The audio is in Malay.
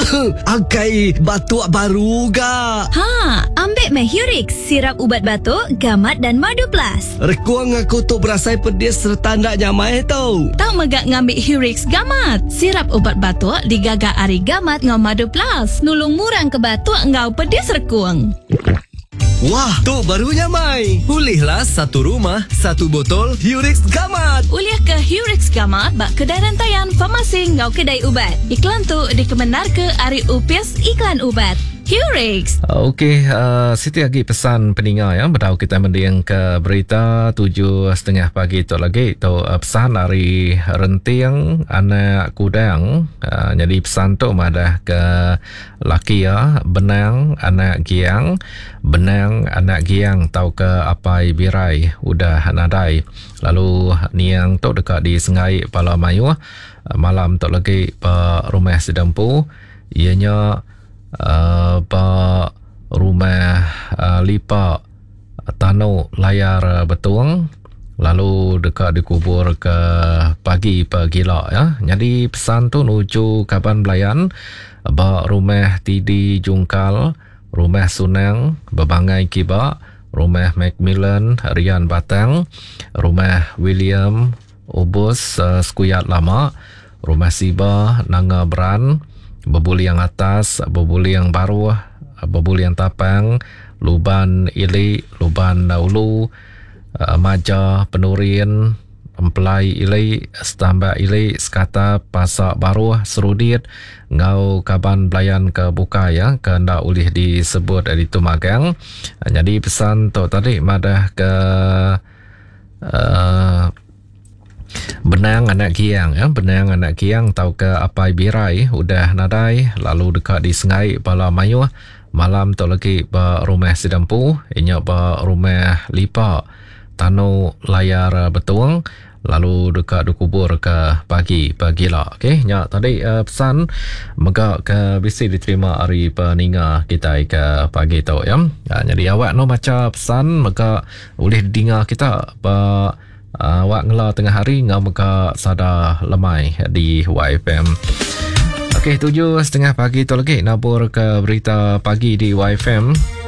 Agai batuk baru ga. Ha, ambil Mahurix, sirap ubat batuk, gamat dan madu plus. Rekuang aku tu berasai pedis serta ndak nyamai tau. Tak megak ngambil Hurix gamat. Sirap ubat batuk digagak ari gamat ngau madu plus. Nulung murang ke batuk ngau pedis rekuang. Wah, tu baru nyamai. Pulihlah satu rumah, satu botol Hurix Gamat. Uliah ke Hurix gamat bak kedai rantaian farmasi ngau kedai ubat. Iklan tu dikebenar ke ari UPS iklan ubat. Hurix. Okey, Siti lagi pesan pendengar ya. Beritahu kita mendiang ke berita 7.30 pagi tu lagi. Tu pesan dari renting anak kudang. Jadi pesan tu madah ke laki ya. Benang anak giang. Benang anak giang tahu ke apai birai. Udah nadai. Lalu niang tu dekat di Sengai Palamayu. Malam tu lagi rumah sedempu. Ianya pak rumah lipa tanuk layar betuang, lalu dekat dikubur ke pagi gila ya. Jadi pesan tu nuju Kaban Belayan, pak rumah Tidi Jungkal, rumah Sunang Bebangai Kiba, rumah Macmillan Rian Batang, rumah William Ubus Skuyat Lama, rumah Siba Nanga Beran, Bebuli yang atas, bebuli yang baru, bebuli yang tapang, Luban Ili, Luban Daulu, Maja Penurin, Empelai Ili, Stamba Ili, Sekata Pasak Baru, Serudit, Ngau Kaban Belayan ke buka ya, ke ndak ulih disebut di Tumagang. Jadi pesan tu tadi madah ke benang anak giang ya, benang anak giang tahu ke apai birai udah nadai, lalu dekat di Sengai Palamayu. Malam tu lagi ba rumah sedempu, inya ba rumah lipa tanu layar betuang, lalu dekat dikubur ke pagi lah. Okey, nya tadi pesan mega ke bisi diterima hari peninga kita ke pagi tu ya. Jadi awak no baca pesan mega boleh dengar kita ba awak ngela tengah hari ngau muka sada lemai di YFM. Okey, 7.30 pagi tu lagi nabur ke berita pagi di YFM.